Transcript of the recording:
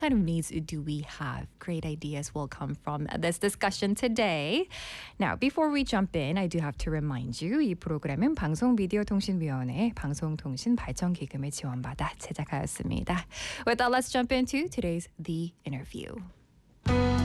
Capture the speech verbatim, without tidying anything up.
kind of needs do we have? Great ideas will come from this discussion today. Now, before we jump in, I do have to remind you, 이 프로그램은 방송미디어통신위원회 방송통신발전기금을 지원받아 제작하였습니다. With that, let's jump into today's The Interview.